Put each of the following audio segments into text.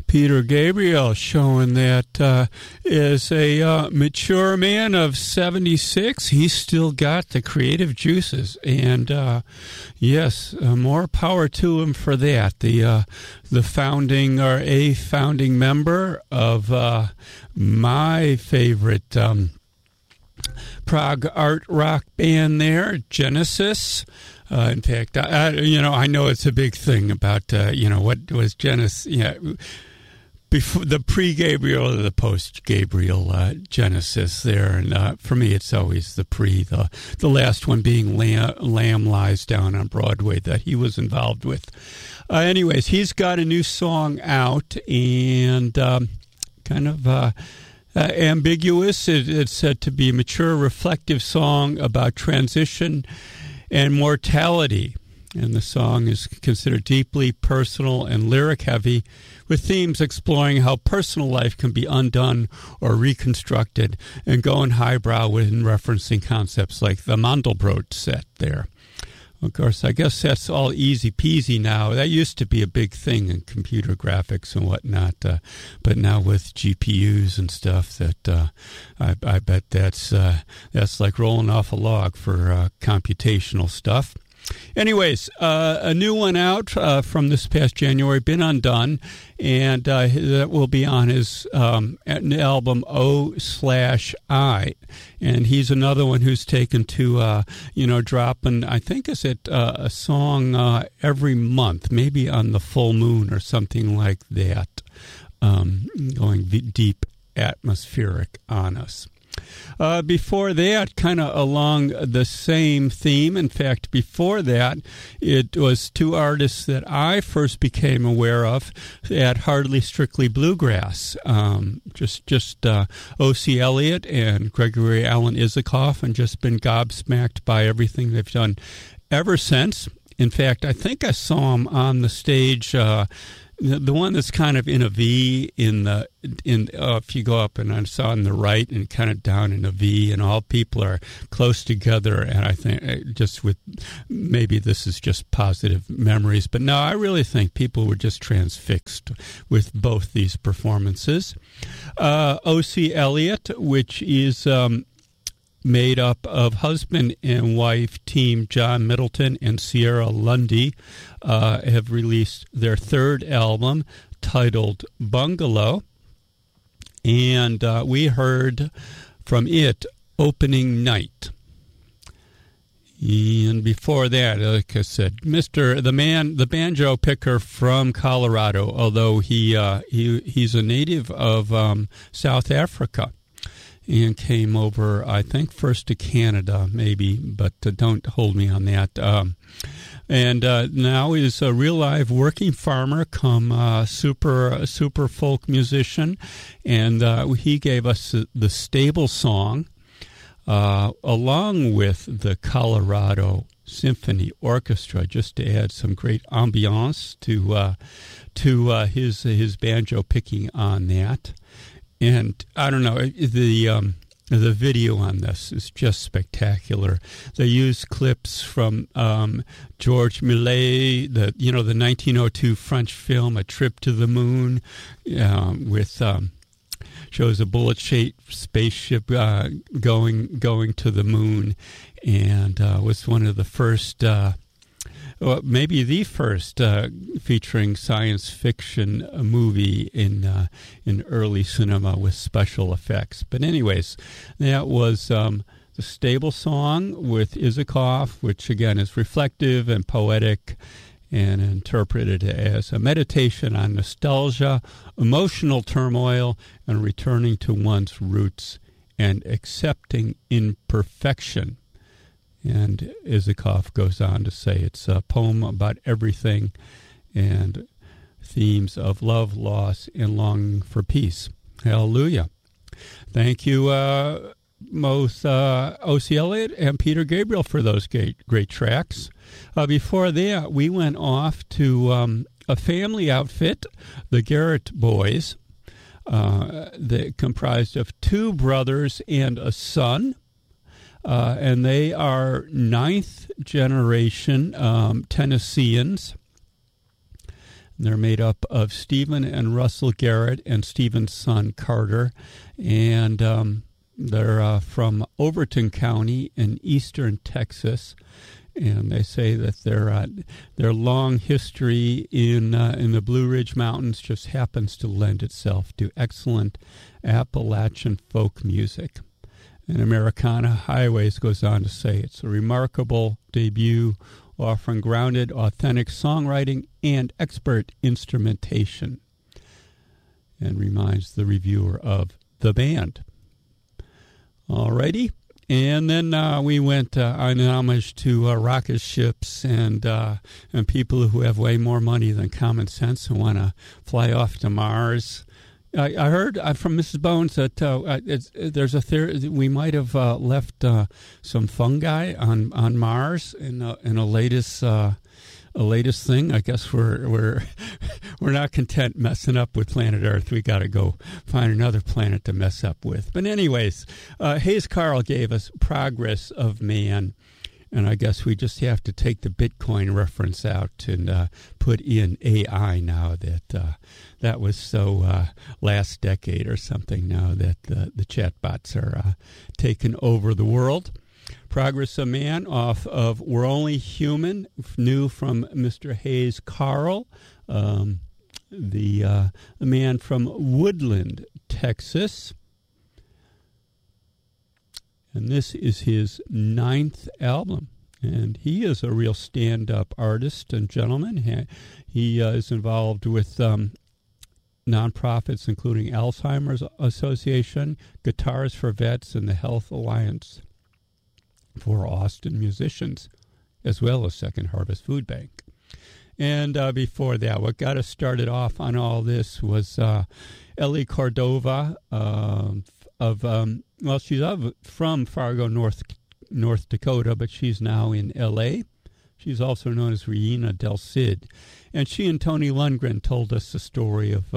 Peter Gabriel, showing that as a mature man of 76, he's still got the creative juices. And yes, more power to him for that. The founding, or a founding member of my favorite prog art rock band there, Genesis. In fact, I know it's a big thing about, what was Genesis, before the pre-Gabriel or the post-Gabriel Genesis there. And for me, it's always the pre, the last one being Lamb Lies Down on Broadway that he was involved with. Anyways, he's got a new song out, and kind of ambiguous. It's said to be a mature, reflective song about transition and mortality. And the song is considered deeply personal and lyric heavy, with themes exploring how personal life can be undone or reconstructed, and going highbrow in referencing concepts like the Mandelbrot set there. Of course, I guess that's all easy peasy now. That used to be a big thing in computer graphics and whatnot, but now with GPUs and stuff, that I bet that's like rolling off a log for computational stuff. Anyways, a new one out from this past January, Been Undone, and that will be on his album O/I. And he's another one who's taken to, dropping, I think, is it a song every month, maybe on the full moon or something like that, going deep atmospheric on us. Before that, kind of along the same theme. In fact, before that, it was two artists that I first became aware of at Hardly Strictly Bluegrass. Just O.C. Elliott and Gregory Alan Isikoff, and just been gobsmacked by everything they've done ever since. In fact, I think I saw them on the stage. The one that's kind of in a V if you go up, and I saw on the right and kind of down in a V, and all people are close together. And I think just with, maybe this is just positive memories, but no, I really think people were just transfixed with both these performances. O.C. Elliott, which is made up of husband and wife team John Middleton and Sierra Lundy, have released their third album titled Bungalow. And we heard from it Opening Night. And before that, like I said, the banjo picker from Colorado, although he's a native of South Africa, and came over, I think, first to Canada, maybe, but don't hold me on that. And now is a real live working farmer come super folk musician. And he gave us the Stable Song, along with the Colorado Symphony Orchestra, just to add some great ambiance to his banjo picking on that. And I don't know, the video on this is just spectacular. They use clips from Georges Méliès, the 1902 French film A Trip to the Moon, with shows a bullet-shaped spaceship going to the moon, and was one of the first. Maybe the first featuring science fiction movie in early cinema with special effects. But anyways, that was the Stable Song with Isikoff, which again is reflective and poetic, and interpreted as a meditation on nostalgia, emotional turmoil, and returning to one's roots and accepting imperfection. And Isikoff goes on to say it's a poem about everything and themes of love, loss, and longing for peace. Hallelujah. Thank you, both O.C. Elliott and Peter Gabriel, for those great tracks. Before that, we went off to a family outfit, the Garrett Boys, that comprised of two brothers and a son. And they are ninth generation Tennesseans. They're made up of Stephen and Russell Garrett and Stephen's son Carter, and they're from Overton County in eastern Texas. And they say that their long history in the Blue Ridge Mountains just happens to lend itself to excellent Appalachian folk music. And Americana Highways goes on to say it's a remarkable debut offering grounded, authentic songwriting and expert instrumentation, and reminds the reviewer of the band. Alrighty. And then we went on homage to rocket ships and people who have way more money than common sense and want to fly off to Mars. I heard from Mrs. Bones that there's a theory we might have left some fungi on Mars in a latest thing. I guess we're not content messing up with planet Earth. We got to go find another planet to mess up with. But anyways, Hayes Carll gave us Progress of Man, and I guess we just have to take the Bitcoin reference out and put in AI now that was so last decade or something now that the chatbots are taking over the world. Progress of Man off of We're Only Human, new from Mr. Hayes Carll, the man from Woodland, Texas. And this is his 9th album. And he is a real stand-up artist and gentleman. He is involved with nonprofits including Alzheimer's Association, Guitars for Vets, and the Health Alliance for Austin musicians, as well as Second Harvest Food Bank. And before that, what got us started off on all this was Ellie Cordova she's from Fargo, North Dakota, but she's now in L.A. She's also known as Regina Del Cid. And she and Tony Lundgren told us the story of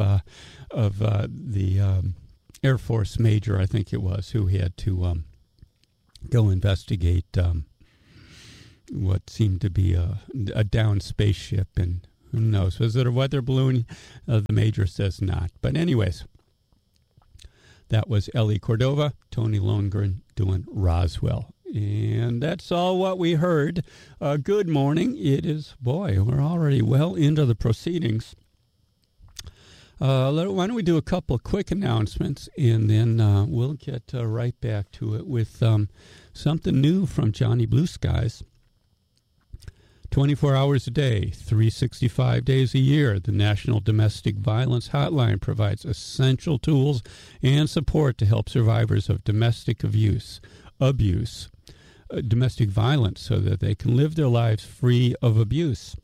the Air Force major, I think it was, who had to go investigate what seemed to be a downed spaceship. And who knows, was it a weather balloon? The major says not. But anyways, that was Ellie Cordova, Tony Lundgren doing Roswell. And that's all what we heard. Good morning. It is, boy, we're already well into the proceedings. Why don't we do a couple of quick announcements, and then we'll get right back to it with something new from Johnny Blue Skies. 24 hours a day, 365 days a year, the National Domestic Violence Hotline provides essential tools and support to help survivors of domestic domestic violence, so that they can live their lives free of abuse.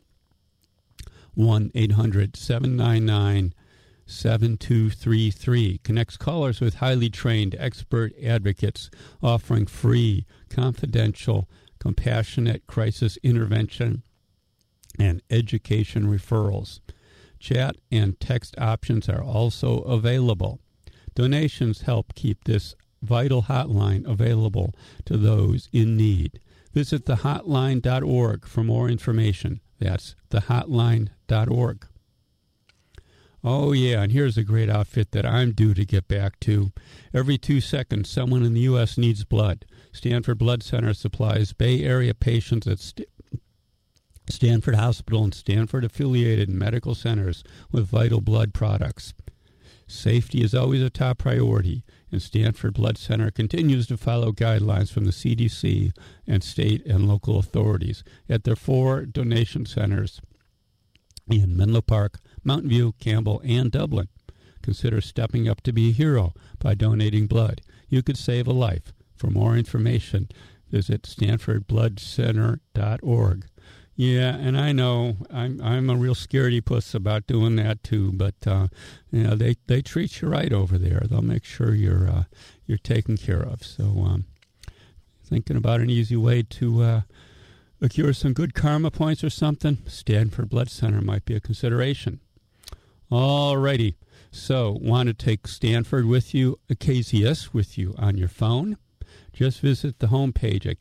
1-800-799-7233 connects callers with highly trained expert advocates offering free, confidential, compassionate crisis intervention and education referrals. Chat and text options are also available. Donations help keep this vital hotline available to those in need. Visit thehotline.org for more information. That's thehotline.org. Oh, yeah, and here's a great outfit that I'm due to get back to. Every 2 seconds, someone in the U.S. needs blood. Stanford Blood Center supplies Bay Area patients at Stanford Hospital and Stanford-affiliated medical centers with vital blood products. Safety is always a top priority, and Stanford Blood Center continues to follow guidelines from the CDC and state and local authorities at their 4 donation centers in Menlo Park, Mountain View, Campbell, and Dublin. Consider stepping up to be a hero by donating blood. You could save a life. For more information, visit StanfordBloodCenter.org. Yeah, and I know I'm a real scaredy puss about doing that too, but they treat you right over there. They'll make sure you're taken care of. So thinking about an easy way to accrue some good karma points or something, Stanford Blood Center might be a consideration. All righty. So want to take Stanford with you, KZS with you on your phone? Just visit the homepage at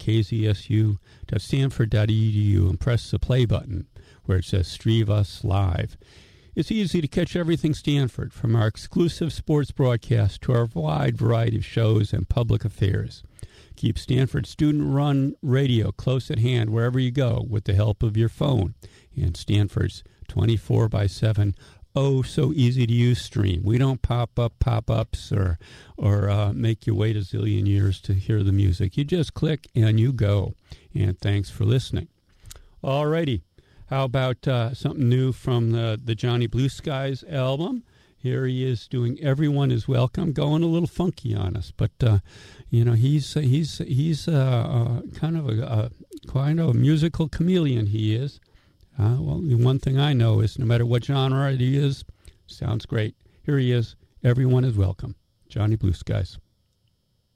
kzsu.stanford.edu and press the play button where it says Stream Us Live. It's easy to catch everything Stanford, from our exclusive sports broadcast to our wide variety of shows and public affairs. Keep Stanford student-run radio close at hand wherever you go with the help of your phone and Stanford's 24/7 so easy-to-use stream. We don't pop up pop-ups or make you wait a zillion years to hear the music. You just click and you go. And thanks for listening. All righty. How about something new from the Johnny Blue Skies album? Here he is doing "Everyone Is Welcome," going a little funky on us, but he's kind of a musical chameleon. He is. Well, the one thing I know is no matter what genre it is, sounds great. Here he is. "Everyone Is Welcome," Johnny Blue Skies.